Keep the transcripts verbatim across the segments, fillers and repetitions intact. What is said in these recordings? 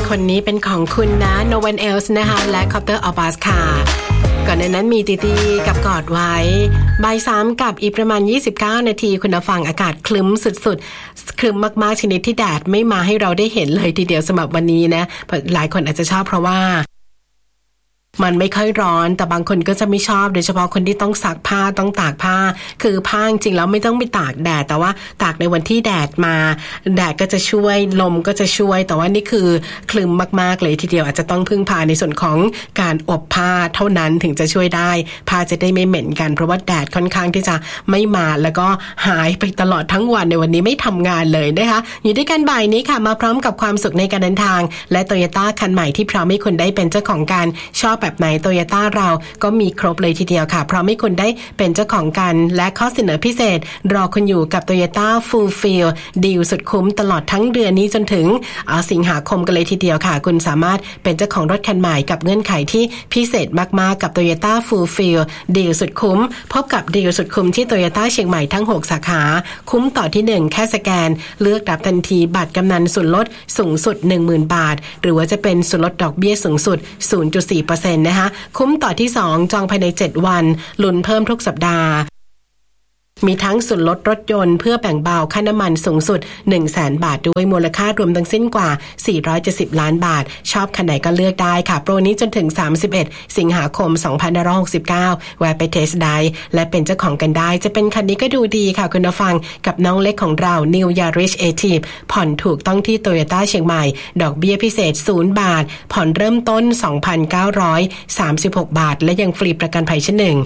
คนนี้เป็นของคุณนะ No One Else นะคะและ Copter of Us ค่ะก่อนหน้านั้นมีตีตีกับกอดไว้บ่ายสามกับอีกประมาณยี่สิบเก้านาทีคุณผู้ฟังอากาศคลึ้มสุดๆคลึ้มมากๆชนิดที่แดดไม่มาให้เราได้เห็นเลยทีเดียวสำหรับวันนี้นะหลายคนอาจจะชอบเพราะว่ามันไม่ค่อยร้อนแต่บางคนก็จะไม่ชอบโดยเฉพาะคนที่ต้องซักผ้าต้องตากผ้าคือผ้าจริงแล้วไม่ต้องไปตากแดดแต่ว่าตากในวันที่แดดมาแดดก็จะช่วยลมก็จะช่วยแต่ว่านี่คือคลึ้มมากๆเลยทีเดียวอาจจะต้องพึ่งพาในส่วนของการอบผ้าเท่านั้นถึงจะช่วยได้ผ้าจะได้ไม่เหม็นกันเพราะว่าแดดค่อนข้างที่จะไม่มาแล้วก็หายไปตลอดทั้งวันในวันนี้ไม่ทำงานเลยนะคะอยู่ด้วยกันบ่ายนี้ค่ะมาพร้อมกับความสุขในการเดินทางและ Toyota คันใหม่ที่พร้อมให้คุณได้เป็นเจ้าของการชอบแบบไหน Toyota เราก็มีครบเลยทีเดียวค่ะพร้อมให้คุณได้เป็นเจ้าของกันและข้อเสนอพิเศษรอคุณอยู่กับ Toyota Fulfill ดีลสุดคุ้มตลอดทั้งเดือนนี้จนถึงสิงหาคมกันเลยทีเดียวค่ะคุณสามารถเป็นเจ้าของรถคันใหม่กับเงื่อนไขที่พิเศษมากๆกับ Toyota Fulfill ดีลสุดคุ้มพบกับดีลสุดคุ้มที่ Toyota เชียงใหม่ทั้งหกสาขาคุ้มต่อที่หนึ่งแค่สแกนเลือกรับทันทีบัตรกำนันส่วนลดสูงสุด หนึ่งหมื่น บาทหรือว่าจะเป็นส่วนลดดอกเบี้ยสูงสุด ศูนย์จุดสี่เปอร์เซ็นต์ นะคะคุ้มต่อที่สองจองภายในเจ็ดวันลุ้นเพิ่มทุกสัปดาห์มีทั้งส่วนลดรถยนต์เพื่อแบ่งเบาค่าน้ำมันสูงสุด หนึ่งแสน บาทด้วยมูลค่ารวมทั้งสิ้นกว่าสี่ร้อยเจ็ดสิบล้านบาทชอบคันไหนก็เลือกได้ค่ะโปรนี้จนถึงสามสิบเอ็ดสิงหาคมสองพันห้าร้อยหกสิบเก้าแวะไปเทสไดร์และเป็นเจ้าของกันได้จะเป็นคันนี้ก็ดูดีค่ะคุณผู้ฟังกับน้องเล็กของเรา New Yaris Active ผ่อนถูกต้องที่ Toyota เชียงใหม่ดอกเบี้ยพิเศษศูนย์บาทผ่อนเริ่มต้น สองพันเก้าร้อยสามสิบหก บาทและยังฟรีประกันภัยชั้นหนึ่ง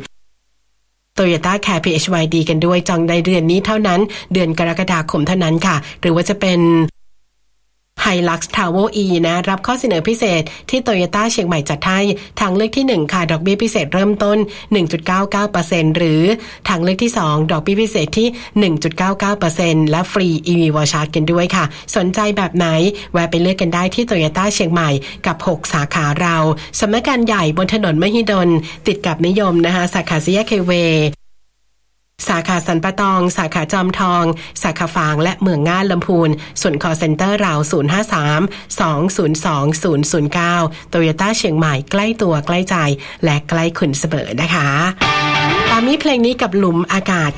Toyota Care พี เอช วาย ดี กันด้วยจองในเดือนนี้เท่านั้นเดือนกรกฎาคมเท่านั้นค่ะหรือว่าจะเป็นHilux Travel E นะรับข้อเสนอพิเศษที่ Toyota เชียงใหม่จัดให้ทางเลือกที่หนึ่งค่ะดอกเบี้ยพิเศษเริ่มต้น หนึ่งจุดเก้าเก้าเปอร์เซ็นต์ หรือทางเลือกที่สองดอกเบี้ยพิเศษที่ หนึ่งจุดเก้าเก้าเปอร์เซ็นต์ และฟรี อี วี Wall Charge กันด้วยค่ะสนใจแบบไหนแวะไปเลือกกันได้ที่ Toyota เชียงใหม่กับหกสาขาเราสำนักงานใหญ่บนถนนมหิดลติดกับนิยมนะคะสาขาสี่แยกเคเวสาขาสันปะตองสาขาจอมทองสาขาฝางและเมืองง่านลำพูนส่วน call center เราศูนย์ ห้า สาม สอง ศูนย์ สอง ศูนย์ ศูนย์ เก้า Toyota เชียงใหม่ใกล้ตัวใกล้ใจและใกล้คุณเสมอนะคะตามนี้เพลงนี้กับหลุมอากาศ